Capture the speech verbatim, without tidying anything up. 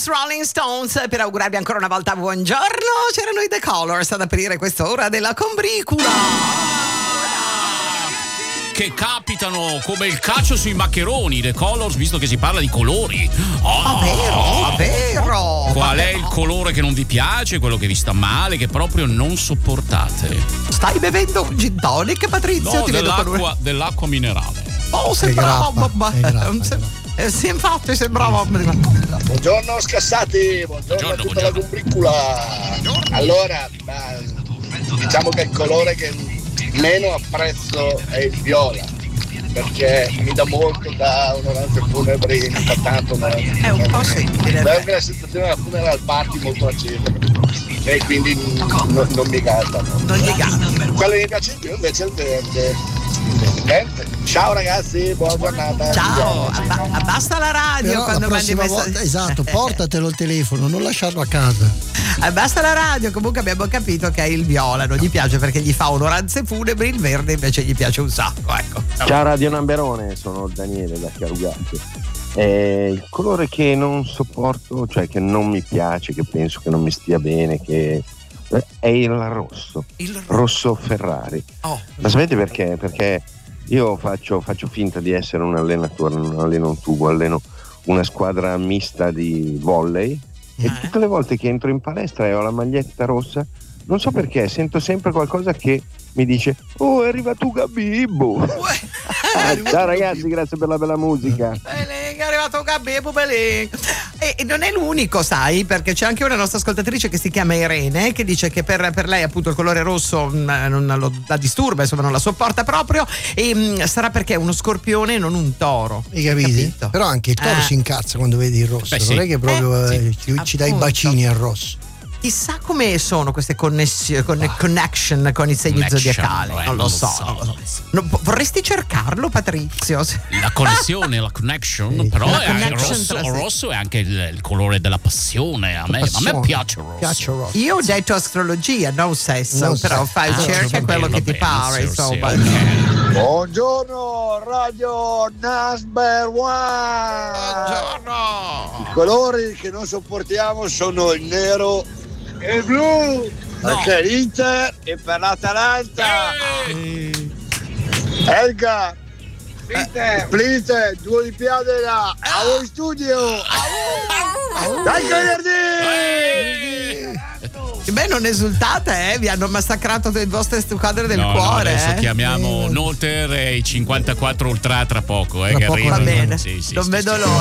Rolling Stones per augurarvi ancora una volta buongiorno. C'erano i The Colors ad aprire quest'ora della combricula. Che capitano come il calcio sui maccheroni, The Colors, visto che si parla di colori. Oh, Ah, vero, ah, vero. Qual è il colore che non vi piace, quello che vi sta male, che proprio non sopportate? Stai bevendo un gin tonic, Patrizio? No, Ti vedo con dell'acqua, dell'acqua minerale. Oh, È sembrava. grappa, ma- è grappa, eh, è se- grappa. eh, sì, infatti sembrava. Buongiorno scassati, buongiorno, Buongiorno, a tutta buongiorno. la combricula. Allora, ma, diciamo che il colore che meno apprezzo è il viola, perché mi dà molto da onoranze funebri, mi fa tanto una, È un po' simile. da una situazione da funeral party molto accesa e quindi non, non mi gasta. Non gli gana. Quello che mi piace di più invece è il verde. Niente. Ciao ragazzi, buona giornata. Ciao, abba- abbassa la radio Però la quando mandi prossima messaggi. volta, esatto, portatelo il telefono, non lasciarlo a casa. Abbassa la radio, comunque abbiamo capito che è il viola, non gli piace perché gli fa onoranze funebri, il verde invece gli piace un sacco, ecco. Ciao Radio Namberone, sono Daniele da Chiarugate. Eh, il colore che non sopporto, cioè che non mi piace, che penso che non mi stia bene, che eh, è il rosso, Il ro- rosso Ferrari. Oh, Ma sapete perché? Perché io faccio, faccio finta di essere un allenatore, non alleno un tubo, alleno una squadra mista di volley e Eh. tutte le volte che entro in palestra e ho la maglietta rossa, non so perché, sento sempre qualcosa che mi dice oh è arrivato Gabibbo. Ah, ciao ragazzi, grazie per la bella musica. Belin, è arrivato Gabibbo Belin. E, e non è l'unico, sai, perché c'è anche una nostra ascoltatrice che si chiama Irene che dice che per, per lei appunto il colore rosso mh, non lo, la disturba, insomma non la sopporta proprio e mh, sarà perché è uno scorpione e non un toro. Hai capito? Capito? Però anche il toro Eh. si incazza quando vedi il rosso, Beh, sì. non è che proprio Eh, eh, sì, ci, ci dai i appunto. bacini al rosso. Chissà come sono queste connessioni, con, connection con i segni Connection, zodiacali. eh, non lo so. non lo so. No, po- vorresti cercarlo, Patrizio? La connessione, la connection, però La è anche connection rosso, tra- rosso è anche il, il colore della passione. A me, a me Passione. piace il rosso. Piace il rosso. Io ho detto astrologia, non sesso, Non però sesso. fai Ah, cerca va quello bene, che va ti bene, pare, sì, insomma. sì, ok. Buongiorno Radio Number One. Buongiorno. I colori che non sopportiamo sono il nero e il blu. Perché l'Inter e per l'Atalanta. Elga. Splinte, due di Piadera. A voi studio. Dai venerdì. Beh, non esultate, eh? Vi hanno massacrato le vostre squadre del No, no, cuore. adesso eh? chiamiamo Noter e i cinquantaquattro Ultra tra poco, eh, Tra che poco arrivano. Va bene, Sì, sì, non sì, vedo sì. l'ora.